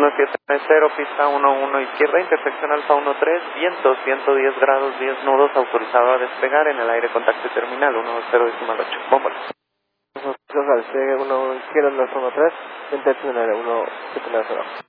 1790, pista 11 izquierda, intersección Alfa 13, vientos, 110 grados, 10 nudos, autorizado a despegar en el aire, contacto terminal 10,8. Bomba. Nosotros al C1 izquierda, 13, intersección 1, 790.